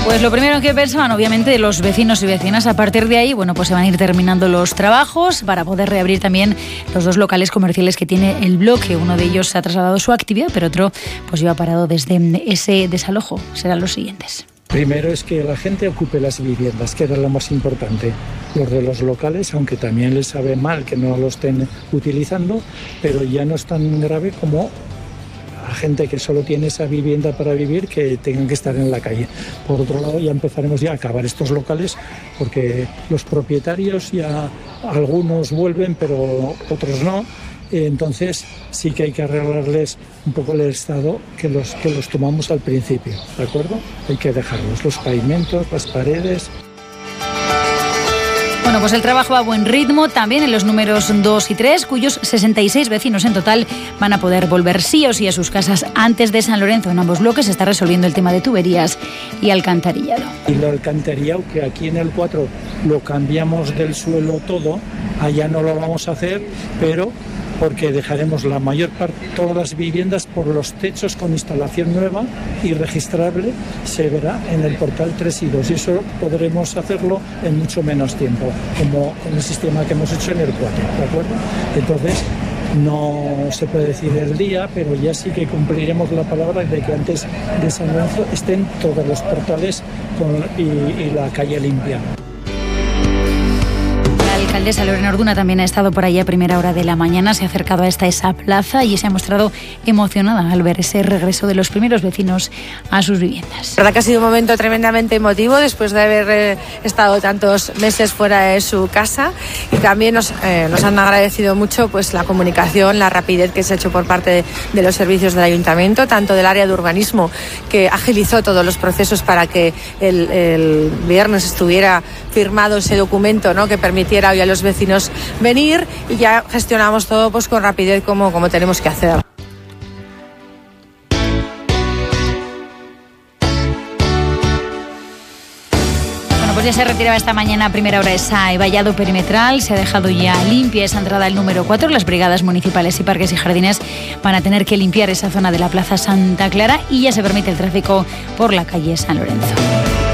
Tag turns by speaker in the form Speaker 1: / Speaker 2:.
Speaker 1: Pues lo primero que pensaban, obviamente, los vecinos y vecinas. A partir de ahí, bueno, pues se van a ir terminando los trabajos para poder reabrir también los dos locales comerciales que tiene el bloque. Uno de ellos ha trasladado su actividad, pero otro pues lleva parado desde ese desalojo. Serán los siguientes.
Speaker 2: Primero es que la gente ocupe las viviendas, que era lo más importante. Los de los locales, aunque también les sabe mal que no lo estén utilizando, pero ya no es tan grave como a gente que solo tiene esa vivienda para vivir, que tengan que estar en la calle. Por otro lado, ya empezaremos a acabar estos locales, porque los propietarios ya algunos vuelven, pero otros no. Entonces sí que hay que arreglarles un poco el estado que los tomamos al principio, ¿de acuerdo? Hay que dejarlos, los pavimentos, las paredes.
Speaker 1: Bueno, pues el trabajo va a buen ritmo también en los números 2 y 3, cuyos 66 vecinos en total van a poder volver sí o sí a sus casas antes de San Lorenzo. En ambos bloques se está resolviendo el tema de tuberías y alcantarillado.
Speaker 2: Y lo alcantarillado, que aquí en el 4 lo cambiamos del suelo todo, allá no lo vamos a hacer, pero porque dejaremos la mayor parte, todas las viviendas por los techos con instalación nueva y registrable, se verá en el portal 3 y 2, y eso podremos hacerlo en mucho menos tiempo, como con el sistema que hemos hecho en el 4, ¿de acuerdo? Entonces, no se puede decir el día, pero ya sí que cumpliremos la palabra de que antes de San Lorenzo estén todos los portales y la calle limpia.
Speaker 1: La alcaldesa Lorena Orduna también ha estado por allí a primera hora de la mañana, se ha acercado a esa plaza y se ha mostrado emocionada al ver ese regreso de los primeros vecinos a sus viviendas.
Speaker 3: La verdad que ha sido un momento tremendamente emotivo después de haber estado tantos meses fuera de su casa, y también nos han agradecido mucho pues la comunicación, la rapidez que se ha hecho por parte de los servicios del ayuntamiento, tanto del área de urbanismo, que agilizó todos los procesos para que el viernes estuviera firmado ese documento, ¿no?, que permitiera hoy a los vecinos venir, y ya gestionamos todo pues con rapidez como tenemos que hacer.
Speaker 1: Pues ya se retiraba esta mañana a primera hora esa vallado perimetral, se ha dejado ya limpia esa entrada al número 4. Las brigadas municipales y parques y jardines van a tener que limpiar esa zona de la Plaza Santa Clara y ya se permite el tráfico por la calle San Lorenzo.